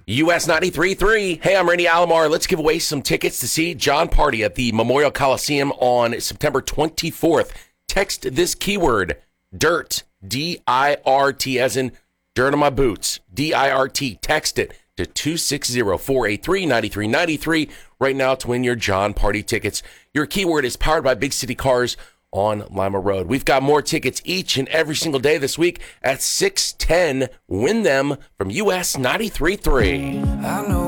US 93.3. Hey, I'm Randy Alomar. Let's give away some tickets to see Jon Pardi at the Memorial Coliseum on September 24th. Text this keyword, DIRT, D-I-R-T, as in dirt on my boots, D-I-R-T. Text it to 260-483-9393 right now to win your Jon Pardi tickets. Your keyword is powered by Big City Cars on Lima Road. We've got more tickets each and every single day this week at 6:10. Win them from US 93.3. I know